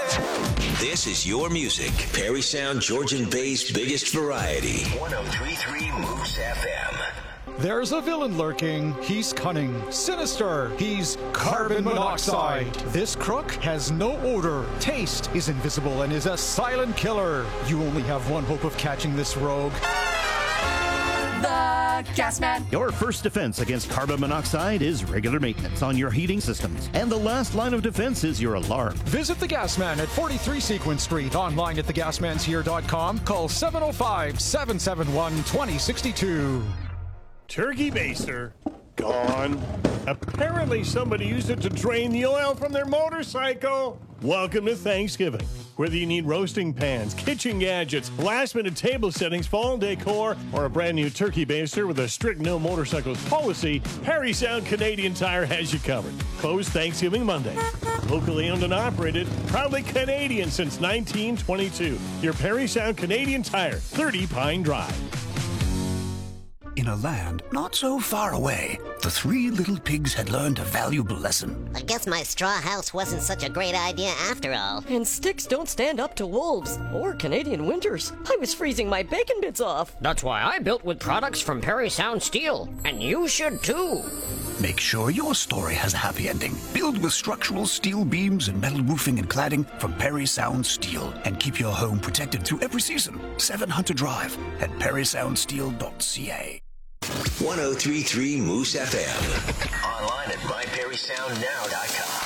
This is your music. Perry Sound, Georgian Bay's biggest variety. 103.3 Moose FM. There's a villain lurking. He's cunning, sinister. He's carbon monoxide. This crook has no odor, taste, is invisible, and is a silent killer. You only have one hope of catching this rogue. The Gasman. Your first defense against carbon monoxide is regular maintenance on your heating systems. And the last line of defense is your alarm. Visit the Gasman at 43 Sequence Street. Online at thegasmanshere.com. Call 705-771-2062. Turkey baster gone. Apparently somebody used it to drain the oil from their motorcycle. Welcome to Thanksgiving. Whether you need roasting pans, kitchen gadgets, last-minute table settings, fall decor, or a brand new turkey baster with a strict no motorcycles policy, Perry Sound Canadian Tire has you covered. Closed Thanksgiving Monday. Locally owned and operated, proudly Canadian since 1922. Your Perry Sound Canadian Tire, 30 Pine Drive. In a land not so far away, the three little pigs had learned a valuable lesson. I guess my straw house wasn't such a great idea after all. And sticks don't stand up to wolves or Canadian winters. I was freezing my bacon bits off. That's why I built with products from Perry Sound Steel. And you should too. Make sure your story has a happy ending. Build with structural steel beams and metal roofing and cladding from Perry Sound Steel. And keep your home protected through every season. 7 Hunter Drive at perrysoundsteel.ca. 103.3 Moose FM. Online at myperrysoundnow.com.